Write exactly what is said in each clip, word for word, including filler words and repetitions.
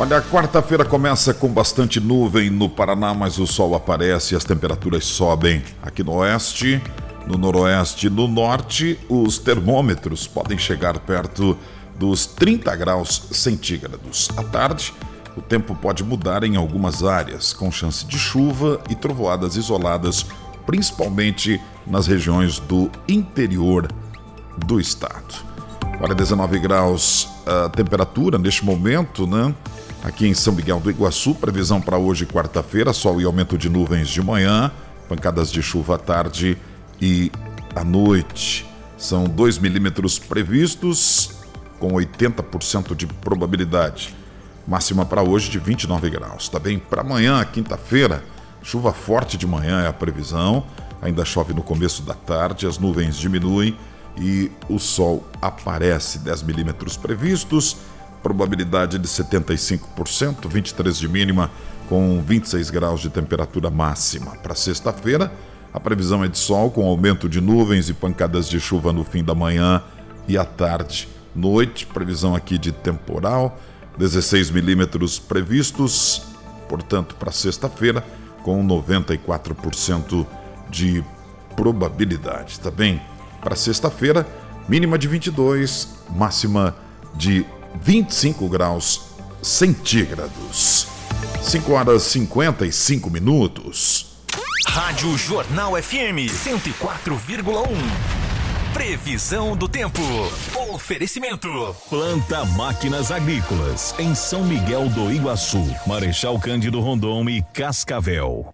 Olha, a quarta-feira começa com bastante nuvem no Paraná, mas o sol aparece e as temperaturas sobem. Aqui no oeste, no noroeste e no norte, os termômetros podem chegar perto dos trinta graus centígrados. À tarde, o tempo pode mudar em algumas áreas, com chance de chuva e trovoadas isoladas, principalmente nas regiões do interior do estado. Olha, dezenove graus a temperatura neste momento, né? Aqui em São Miguel do Iguaçu, previsão para hoje, quarta-feira, sol e aumento de nuvens de manhã, pancadas de chuva à tarde e à noite. São dois milímetros previstos, com oitenta por cento de probabilidade. Máxima para hoje de vinte e nove graus. Tá bem? Para amanhã, quinta-feira, chuva forte de manhã é a previsão. Ainda chove no começo da tarde, as nuvens diminuem e o sol aparece. dez milímetros previstos. Probabilidade de setenta e cinco por cento, vinte e três de mínima, com vinte e seis graus de temperatura máxima. Para sexta-feira, a previsão é de sol, com aumento de nuvens e pancadas de chuva no fim da manhã e à tarde. Noite, previsão aqui de temporal, dezesseis milímetros previstos, portanto, para sexta-feira, com noventa e quatro por cento de probabilidade. Tá bem? Para sexta-feira, mínima de vinte e dois, máxima de vinte e cinco graus centígrados. cinco horas e cinquenta e cinco minutos. Rádio Jornal F M cento e quatro vírgula um. Previsão do tempo. Oferecimento. Planta Máquinas Agrícolas em São Miguel do Iguaçu, Marechal Cândido Rondon e Cascavel.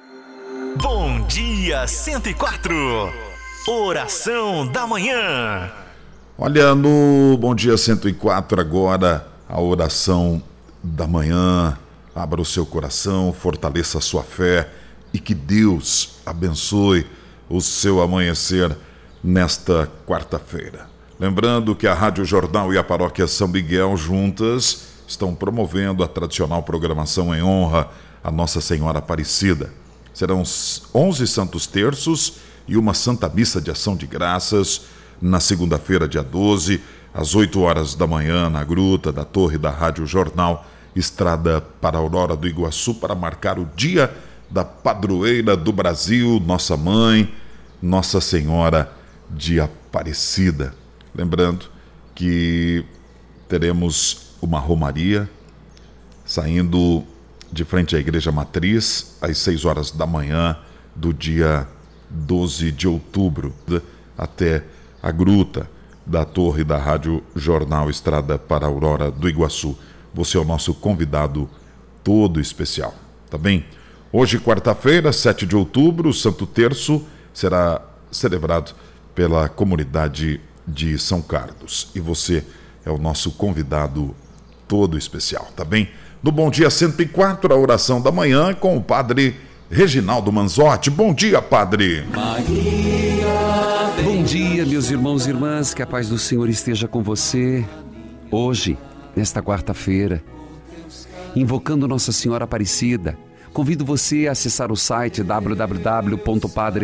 Bom dia cento e quatro. Oração da manhã. Olha, no Bom Dia cento e quatro agora, a oração da manhã. Abra o seu coração, fortaleça a sua fé e que Deus abençoe o seu amanhecer nesta quarta-feira. Lembrando que a Rádio Jornal e a Paróquia São Miguel juntas estão promovendo a tradicional programação em honra a Nossa Senhora Aparecida. Serão onze santos terços e uma Santa Missa de Ação de Graças na segunda-feira, dia doze, às oito horas da manhã, na Gruta da Torre da Rádio Jornal, estrada para Aurora do Iguaçu, para marcar o dia da padroeira do Brasil, nossa mãe, Nossa Senhora de Aparecida. Lembrando que teremos uma romaria saindo de frente à Igreja Matriz às seis horas da manhã do dia doze de outubro, até a Gruta da Torre da Rádio Jornal, estrada para Aurora do Iguaçu. Você é o nosso convidado todo especial, tá bem? Hoje, quarta-feira, sete de outubro, o Santo Terço será celebrado pela comunidade de São Carlos. E você é o nosso convidado todo especial, tá bem? No Bom Dia cento e quatro, a oração da manhã com o padre Reginaldo Manzotti. Bom dia, padre. Bom dia, meus irmãos e irmãs, que a paz do Senhor esteja com você. Hoje, nesta quarta-feira, invocando Nossa Senhora Aparecida, convido você a acessar o site w w w ponto padre